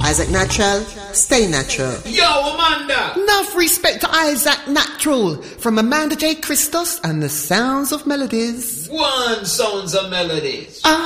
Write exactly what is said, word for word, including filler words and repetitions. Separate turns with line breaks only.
Isaac Natural, stay natural.
Yo, Amanda!
Enough respect to Isaac Natural from Amanda J. Christos and the Sounds of Melodies.
One Sounds of Melodies.
Ah.